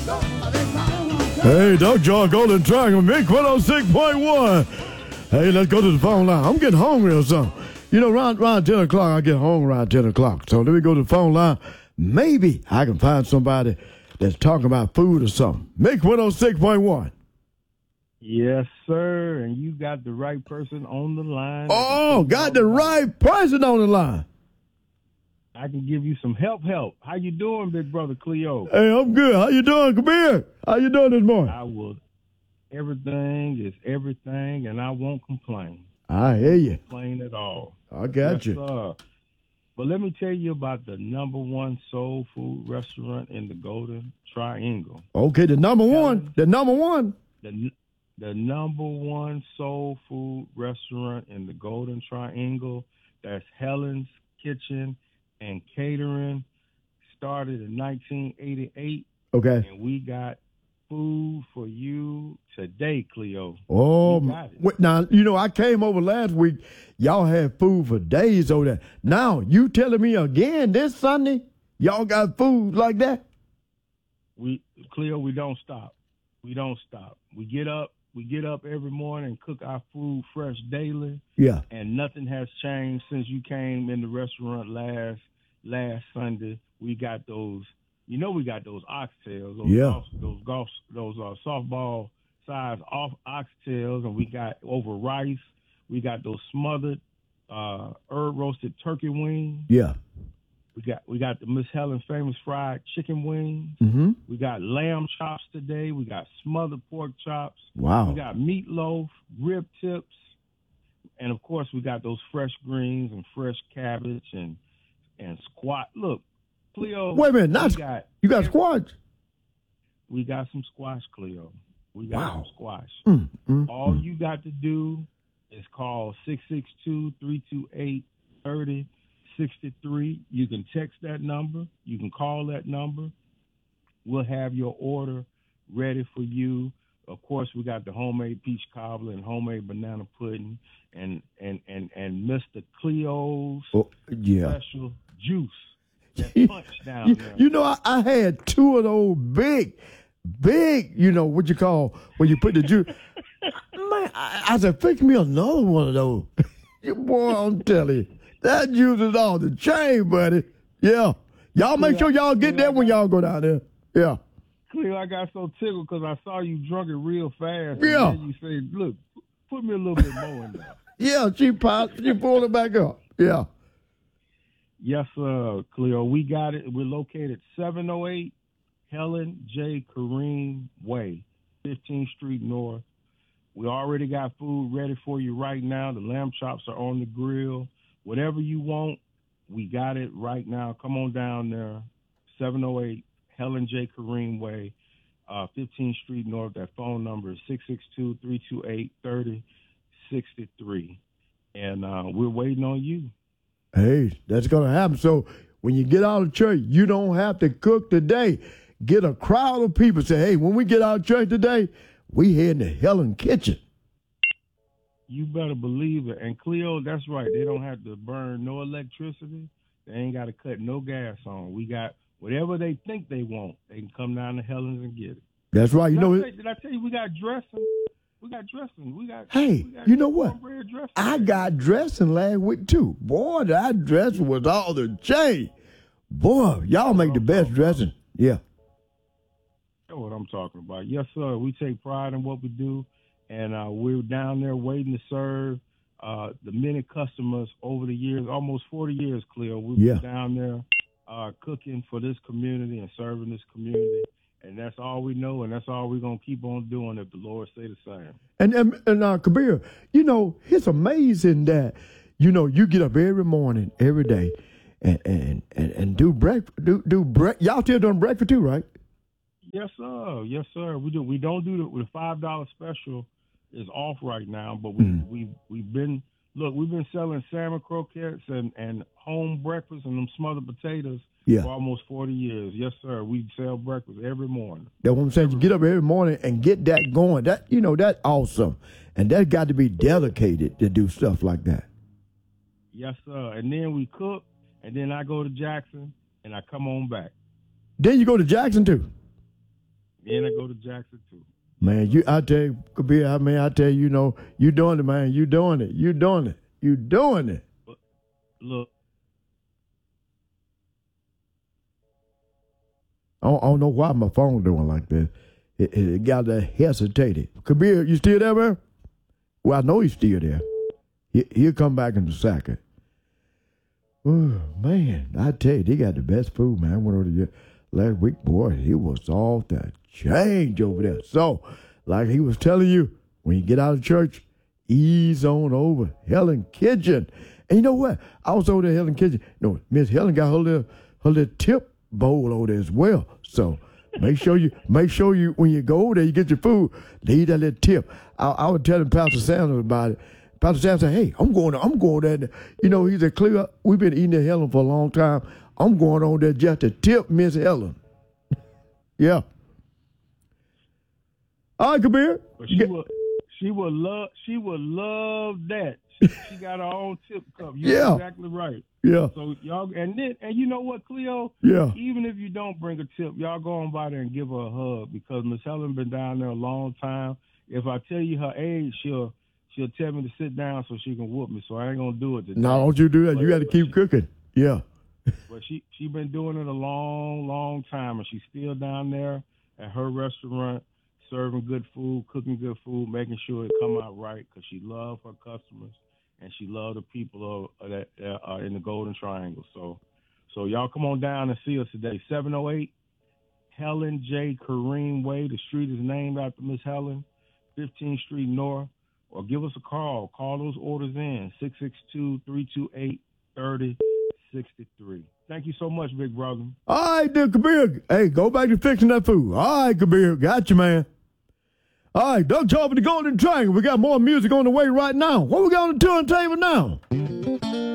Hey, Doug Jaw Golden Triangle, Mix 106.1. Hey, let's go to the phone line. I'm getting hungry or something. You know, around 10 o'clock, I get home around 10 o'clock. So let me go to the phone line. Maybe I can find somebody that's talking about food or something. Mix 106.1. Yes, sir. And you got the right person on the line. Oh, got the right person on the line. I can give you some help. How you doing, big brother Cleo? Hey, I'm good. How you doing? Come here. How you doing this morning? I will. Everything is everything, and I won't complain. I hear you. Complain at all. I got you. Sir. But let me tell you about the number one soul food restaurant in the Golden Triangle. Okay, the number one. The number one. The number one soul food restaurant in the Golden Triangle. That's Helen's Kitchen and Catering. Started in 1988. Okay. And we got food for you today, Cleo. Oh, now, you know, I came over last week. Y'all had food for days over there. Now, you telling me again this Sunday, y'all got food like that? Cleo, we don't stop. We don't stop. We get up every morning and cook our food fresh daily. Yeah. And nothing has changed since you came in the restaurant last Sunday. We got those, we got those oxtails, those softball size oxtails, and we got over rice. We got those smothered herb roasted turkey wings. Yeah. We got the Miss Helen famous fried chicken wings. Mm-hmm. We got lamb chops today. We got smothered pork chops. Wow. We got meatloaf, rib tips, and of course we got those fresh greens and fresh cabbage and squash. Look, Cleo. Wait a minute, you got squash? We got some squash, Cleo. We got some squash. All you got to do is call 662-328-3063. You can text that number. You can call that number. We'll have your order ready for you. Of course, we got the homemade peach cobbler and homemade banana pudding and Mr. Cleo's special juice. That punch down there. You know, I had two of those big, what you call when you put the juice. Man, I said, fix me another one of those. Boy, I'm telling you. That juice is on the chain, buddy. Yeah. Y'all make sure y'all get that when y'all go down there. Yeah. Cleo, I got so tickled because I saw you drunk it real fast. Yeah. And then you say, look, put me a little bit more in there. Yeah, she pulled it back up. Yeah. Yes, Cleo. We got it. We're located 708 Helen J. Kareem Way, 15th Street North. We already got food ready for you right now. The lamb chops are on the grill. Whatever you want, we got it right now. Come on down there, 708 Helen J. Kareem Way, 15th Street North. That phone number is 662-328-3063. And we're waiting on you. Hey, that's going to happen. So when you get out of church, you don't have to cook today. Get a crowd of people. Say, hey, when we get out of church today, we heading to Helen Kitchen. You better believe it. And Cleo, that's right. They don't have to burn no electricity. They ain't got to cut no gas on. We got whatever they think they want. They can come down to Helen's and get it. That's right. Did I tell you we got dressing? We got dressing. Hey, you know what? I got dressing last week too. Boy, that dressing was all the chain. Boy, y'all make the best dressing. Yeah. That's what I'm talking about. Yes, sir. We take pride in what we do. And we're down there waiting to serve the many customers over the years, almost 40 years, Cleo. We've been down there cooking for this community and serving this community. And that's all we know, and that's all we're going to keep on doing if the Lord say the same. And Kabir, you know, it's amazing that, you know, you get up every morning, every day, and do breakfast. Y'all still doing breakfast too, right? Yes, sir. Yes, sir. We do. We don't do the $5 special is off right now, but we've been selling salmon croquettes and home breakfast and them smothered potatoes for almost 40 years. Yes, sir. We sell breakfast every morning. That's what I'm saying. You get up every morning and get that going. That, you know, that's awesome. And that's got to be dedicated to do stuff like that. Yes, sir. And then we cook, and then I go to Jackson, and I come on back. Then you go to Jackson, too? And I go to Jackson too. Man, I tell you, Kabir, I tell you, you doing it, man. You doing it. You doing it. You doing it. But look. I don't know why my phone doing like this. It got hesitated. Kabir, you still there, man? Well, I know he's still there. He'll come back in a second. Oh, man, I tell you, they got the best food, man. I went over there last week, boy. It was off the change over there. So, like he was telling you, when you get out of church, ease on over Helen Kitchen. And you know what? I was over there at Helen Kitchen. No, Miss Helen got her little tip bowl over there as well. So make sure you when you go over there, you get your food, leave that little tip. I was telling Pastor Sanders about it. Pastor Sanders said, "Hey, I'm going there." He said, "Clear. We've been eating at Helen for a long time. I'm going on there just to tip Miss Helen." Yeah. All right, Kabir. But she would love that. She got her own tip cup. You're exactly right. Yeah. So y'all and you know what, Cleo? Yeah. Even if you don't bring a tip, y'all go on by there and give her a hug because Miss Helen been down there a long time. If I tell you her age, she'll tell me to sit down so she can whoop me. So I ain't gonna do it today. No, don't you do that. You got to keep cooking. Yeah. But she been doing it a long, long time, and she's still down there at her restaurant, serving good food, cooking good food, making sure it come out right because she love her customers and she love the people that are in the Golden Triangle. So y'all come on down and see us today. 708 Helen J. Kareem Way. The street is named after Miss Helen, 15th Street North. Or give us a call. Call those orders in, 662-328-3063. Thank you so much, big brother. All right, then, Kabir. Hey, go back to fixing that food. All right, Kabir. Got you, man. All right, Doug Talk with the Golden Triangle. We got more music on the way right now. What we got on the turntable now?